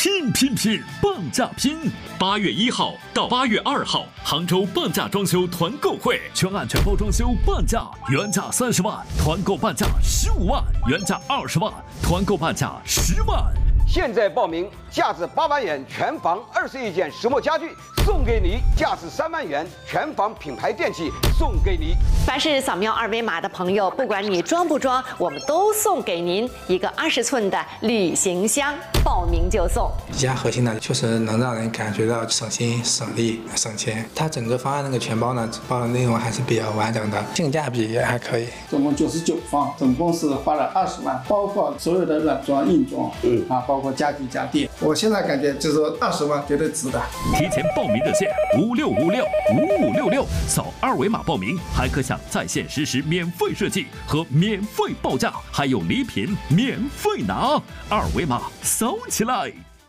拼半价拼！8月1号到8月2号，杭州半价装修团购会，全案全包装修半价，原价30万，团购半价15万，原价20万，团购半价10万。 现在报名，价值8万元全房21件石墨家具送给你，价值3万元全房品牌电器送给你。 凡是扫描2维码的朋友，不管你装不装，我们都送给您一个20寸的旅行箱，报名就送。 比较核心的就是能让人感觉到省心、省力、省钱。它整个方案那个全包呢，包的内容还是比较完整的，性价比也还可以。 总共99方，总共是花了20万，包括所有的软装、硬装，包括家具家电。我现在感觉就是说20万绝对值的。 提前报名热线56565566，扫2维码报名，还可享在线实时免费设计和免费报价，还有礼品免费拿。2维码扫起来！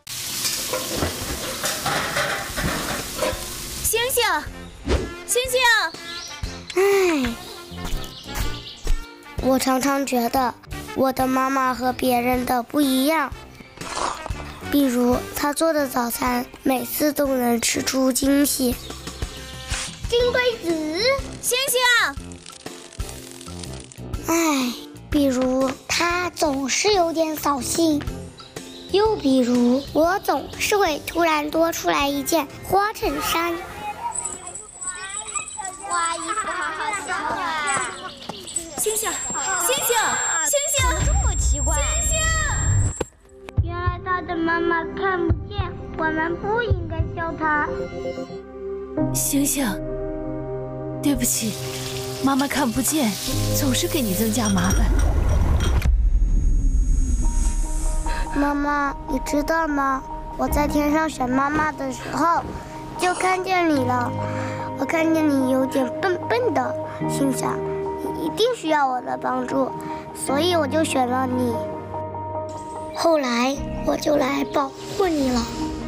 星星， 唉，我常常觉得我的妈妈和别人的不一样。比如她做的早餐每次都能吃出惊喜。 金龟子，星星。 唉，比如她总是有点扫兴。又比如我总是会突然多出来一件花衬衫。 花衣服好好笑啊！ 星星， 这么奇怪。 星星， 原来他的妈妈看不见，我们不应该笑他。 星星，对不起，妈妈看不见，总是给你增加麻烦。 妈妈，你知道吗？我在天上选妈妈的时候，就看见你了。我看见你有点笨笨的，心想你一定需要我的帮助，所以我就选了你。后来我就来保护你了。